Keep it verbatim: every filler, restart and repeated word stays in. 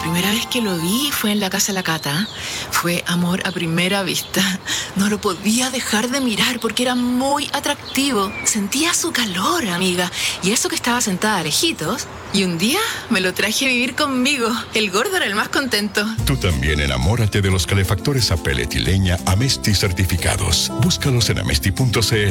primera vez que lo vi fue en la casa de la Cata. Fue amor a primera vista. No lo podía dejar de mirar porque era muy atractivo. Sentía su calor, amiga. Y eso que estaba sentada a lejitos. Y un día me lo traje a vivir conmigo. El gordo era el más contento. Tú también enamórate de los calefactores a pellet y leña Amesti certificados. Búscalos en amesti punto c l.